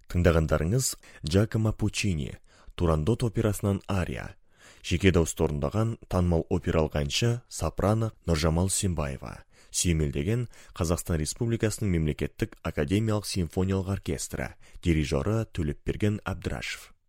Тыңдағандарыңыз Джакомо Пуччини, Турандот операсынан ария. Жеке дауыста орындаған танымал опералық әнші сопрано Нұржамал Сембаева. Сүйемелдеген Қазақстан Республикасының мемлекеттік академиялық симфониялық оркестрі, дирижері Төлепберген Әбдірашев.